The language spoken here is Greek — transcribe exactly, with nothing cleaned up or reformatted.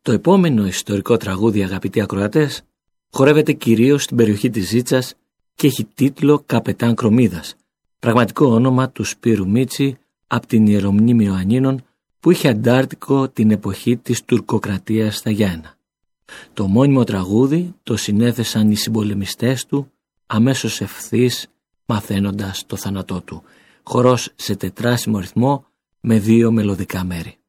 Το επόμενο ιστορικό τραγούδι, αγαπητοί ακροατές, χορεύεται κυρίως στην περιοχή της Ζήτσας και έχει τίτλο «Καπετάν Κρομίδας», πραγματικό όνομα του Σπύρου Μίτσι από την Ιερομνήμη Ιωαννίνων που είχε αντάρτικο την εποχή της τουρκοκρατίας στα Γιάννα. Το μόνιμο τραγούδι το συνέθεσαν οι συμπολεμιστές του αμέσως ευθύς μαθαίνοντας το θάνατό του, χορός σε τετράσιμο ρυθμό με δύο μελωδικά μέρη.